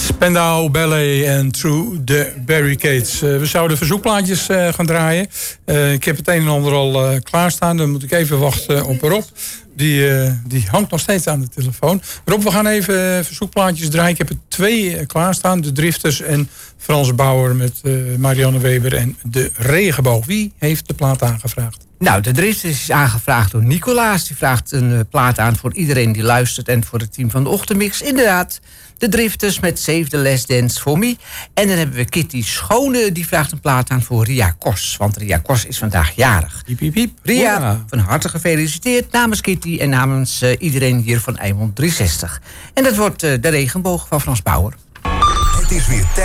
Spandau Ballet en Through the Barricades. We zouden verzoekplaatjes gaan draaien. Ik heb het een en ander al klaarstaan. Dan moet ik even wachten op Rob. Die hangt nog steeds aan de telefoon. Rob, we gaan even verzoekplaatjes draaien. Ik heb er 2 klaarstaan. De Drifters en Frans Bauer met Marianne Weber en De Regenboog. Wie heeft de plaat aangevraagd? Nou, de Drifters is aangevraagd door Nicolaas. Die vraagt een plaat aan voor iedereen die luistert en voor het team van de Ochtendmix. Inderdaad, de Drifters met Save the Last Dance for Me. En dan hebben we Kitty Schone, die vraagt een plaat aan voor Ria Kors. Want Ria Kors is vandaag jarig. Piep, piep, piep. Ria, van harte gefeliciteerd namens Kitty en namens iedereen hier van Eimond 360. En dat wordt De Regenboog van Frans Bauer. Het is weer tijd.